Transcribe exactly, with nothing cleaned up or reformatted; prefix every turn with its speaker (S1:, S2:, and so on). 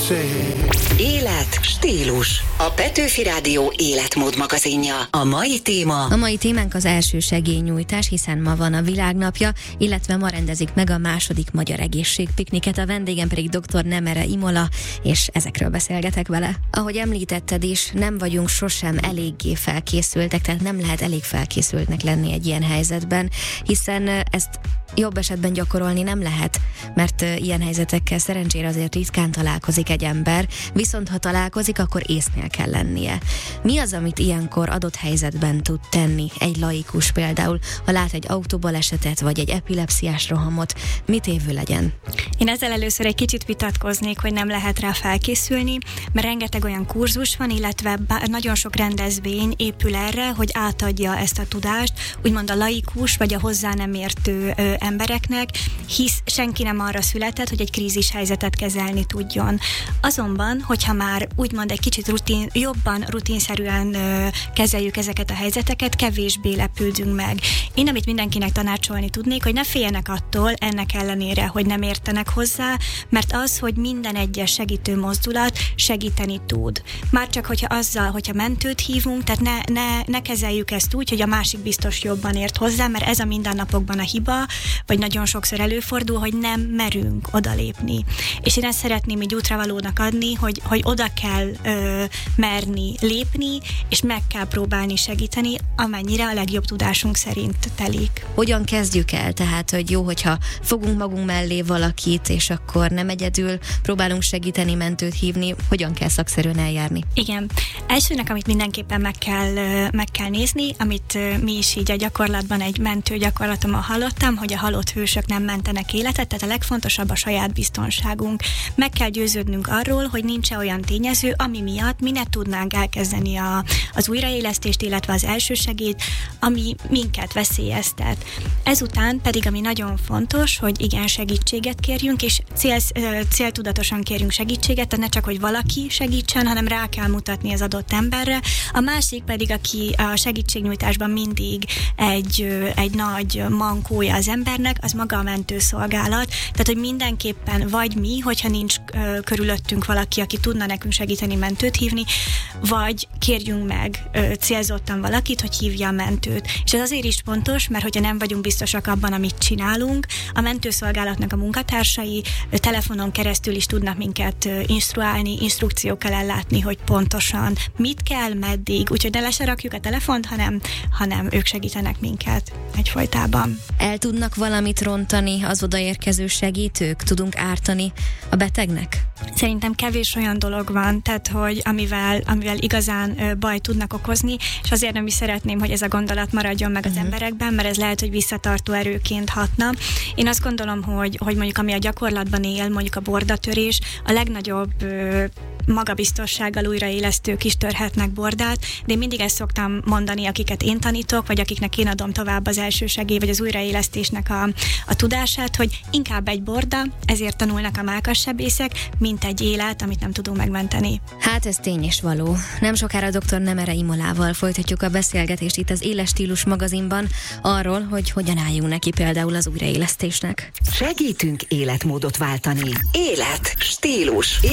S1: Élet, stílus. A Petőfi Rádió életmód magazinja. A mai téma...
S2: A mai témánk az első segélynyújtás, hiszen ma van a világnapja, illetve ma rendezik meg a második magyar egészségpikniket, a vendégem pedig dr. Nemere Imola, és ezekről beszélgetek vele. Ahogy említetted is, nem vagyunk sosem eléggé felkészültek, tehát nem lehet elég felkészültnek lenni egy ilyen helyzetben, hiszen ezt jobb esetben gyakorolni nem lehet, mert uh, ilyen helyzetekkel szerencsére azért ritkán találkozik egy ember, viszont ha találkozik, akkor észnél kell lennie. Mi az, amit ilyenkor adott helyzetben tud tenni egy laikus például, ha lát egy autóbalesetet, vagy egy epilepsziás rohamot, mit évő legyen?
S3: Én ezzel először egy kicsit vitatkoznék, hogy nem lehet rá felkészülni, mert rengeteg olyan kurzus van, illetve nagyon sok rendezvény épül erre, hogy átadja ezt a tudást, úgymond a laikus, vagy a hozzá nem értő ö, embereknek, hisz senki nem arra született, hogy egy krízis helyzetet kezelni tudjon. Azonban, hogyha már úgymond egy kicsit rutin, jobban rutinszerűen ö, kezeljük ezeket a helyzeteket, kevésbé lepődünk meg. Én amit mindenkinek tanácsolni tudnék, hogy ne féljenek attól, ennek ellenére, hogy nem értenek hozzá, mert az, hogy minden egyes segítő mozdulat segíteni tud. Már csak, hogyha azzal, hogyha mentőt hívunk, tehát ne, ne, ne kezeljük ezt úgy, hogy a másik biztos jobban ért hozzá, mert ez a mindennapokban a hiba, vagy nagyon sokszor előfordul, hogy nem merünk odalépni. És én ezt szeretném így útravalónak adni, hogy, hogy oda kell ö, merni lépni, és meg kell próbálni segíteni, amennyire a legjobb tudásunk szerint telik.
S2: Hogyan kezdjük el? Tehát, hogy jó, hogyha fogunk magunk mellé valakit, és akkor nem egyedül próbálunk segíteni, mentőt hívni, hogyan kell szakszerűen eljárni?
S3: Igen. Elsőnek, amit mindenképpen meg kell, meg kell nézni, amit mi is így a gyakorlatban egy mentő gyakorlatommal hallottam, hogy a halott hősök nem mentenek életet, tehát a legfontosabb a saját biztonságunk. Meg kell győződnünk arról, hogy nincs olyan tényező, ami miatt mi ne tudnánk elkezdeni a, az újraélesztést, illetve az elsősegélyt, ami minket veszélyeztet. Ezután pedig, ami nagyon fontos, hogy igen, segítséget kérjünk, és cél, céltudatosan kérjünk segítséget, tehát ne csak, hogy valaki segítsen, hanem rá kell mutatni az adott emberre. A másik pedig, aki a segítségnyújtásban mindig egy, egy nagy mankója az embernek, az maga a mentőszolgálat. Tehát, hogy mindenképpen vagy mi, hogyha nincs ö, körülöttünk valaki, aki tudna nekünk segíteni mentőt hívni, vagy kérjünk meg ö, célzottan valakit, hogy hívja a mentőt. És ez azért is fontos, mert hogyha nem vagyunk biztosak abban, amit csinálunk, a mentőszolgálatnak a munkatársai ö, telefonon keresztül is tudnak minket ö, instruálni, instrukciókkal ellátni, hogy pontosan mit kell, meddig. Úgyhogy ne le se rakjuk a telefont, hanem, hanem ők segítenek minket egyfolytában.
S2: El tudnak valamit rontani az odaérkező segítők? Tudunk ártani a betegnek?
S3: Szerintem kevés olyan dolog van, tehát, hogy amivel, amivel igazán ö, baj tudnak okozni, és azért nem is szeretném, hogy ez a gondolat maradjon meg az uh-huh. emberekben, mert ez lehet, hogy visszatartó erőként hatna. Én azt gondolom, hogy, hogy mondjuk ami a gyakorlatban él, mondjuk a bordatörés, a legnagyobb ö, magabiztossággal újraélesztők is törhetnek bordát, de én mindig ezt szoktam mondani, akiket én tanítok, vagy akiknek én adom tovább az elsősegély, vagy az újraélesztésnek a, a tudását, hogy inkább egy borda, ezért tanulnak a mákassebészek, mint egy élet, amit nem tudunk megmenteni.
S2: Hát ez tény és való. Nem sokára dr. Nemere Imolával folytatjuk a beszélgetést itt az Éles Stílus magazinban arról, hogy hogyan álljunk neki például az újraélesztésnek.
S1: Segítünk életmódot váltani. Élet, stílus.